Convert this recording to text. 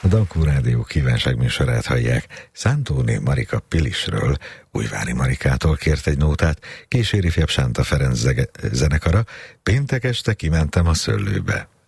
Dankó Rádió kívánságműsorát hallják. Szántóné Marika Pilisről, Újvári Marikától kért egy nótát, kíséri fiabb Sánta Ferenc zenekara. Péntek este kimentem a szőlőbe.